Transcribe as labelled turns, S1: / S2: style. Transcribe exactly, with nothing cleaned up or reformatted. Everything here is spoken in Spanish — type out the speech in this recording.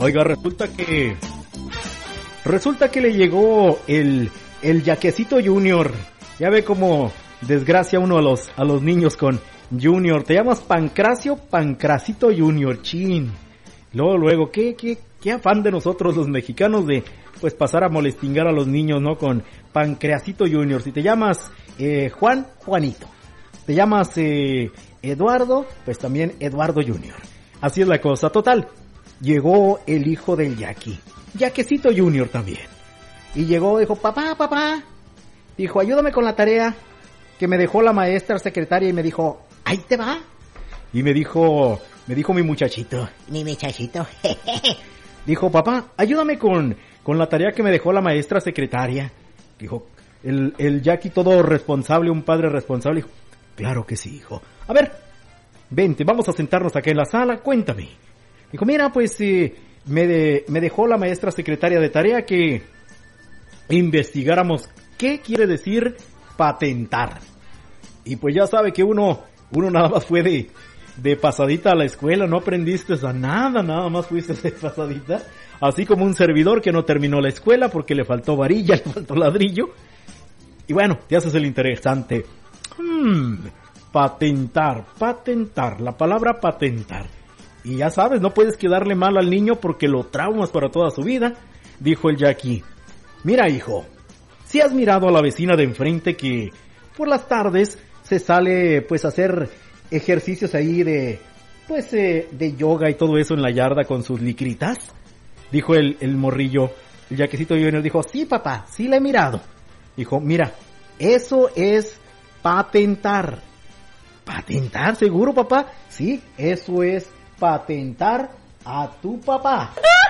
S1: Oiga, resulta que... Resulta que le llegó el... El Yaquecito Junior. Ya ve cómo desgracia uno a los, a los niños con Junior. Te llamas Pancracio, Pancracito Junior. Chin. Luego, luego, ¿qué, qué, qué afán de nosotros los mexicanos de... Pues pasar a molestingar a los niños, ¿no? Con Pancreasito Junior. Si te llamas eh, Juan, Juanito. Te llamas eh, Eduardo, pues también Eduardo Junior. Así es la cosa. Total, llegó el hijo del Jackie. Yaquecito Junior también. Y llegó, dijo, papá, papá. Dijo, ayúdame con la tarea que me dejó la maestra secretaria. Y me dijo, ahí te va. Y me dijo, me dijo mi muchachito.
S2: Mi muchachito.
S1: Dijo, papá, ayúdame con, con la tarea que me dejó la maestra secretaria. Dijo, el, el Jackie todo responsable, un padre responsable. Dijo, claro que sí, hijo. A ver, vente, vamos a sentarnos acá en la sala, cuéntame. Dijo, mira, pues eh, me, de, me dejó la maestra secretaria de tarea que investigáramos qué quiere decir patentar. Y pues ya sabe que uno, uno nada más fue de, de pasadita a la escuela, no aprendiste a nada, nada más fuiste de pasadita. Así como un servidor que no terminó la escuela porque le faltó varilla, le faltó ladrillo. Y bueno, te haces el interesante. Hmm, patentar, patentar, la palabra patentar. Y ya sabes, no puedes quedarle mal al niño porque lo traumas para toda su vida, dijo el Jackie. Mira, hijo, si has mirado a la vecina de enfrente que por las tardes se sale pues a hacer ejercicios ahí de pues eh, de yoga y todo eso en la yarda con sus licritas, dijo el, el morrillo. El Yaquecito Junior dijo, sí papá, sí la he mirado. Dijo, mira, eso es patentar. ¿Patentar? ¿Seguro, papá? Sí, eso es patentar a tu papá.